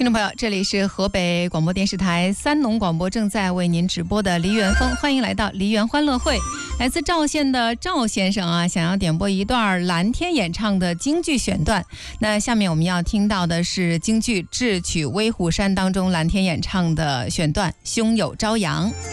听众朋友，这里是河北广播电视台三农广播正在为您直播的梨园风，欢迎来到梨园欢乐会。来自赵县的赵先生啊，想要点播一段蓝天演唱的京剧选段。那下面我们要听到的是京剧《智取威虎山》当中蓝天演唱的选段《胸有朝阳》。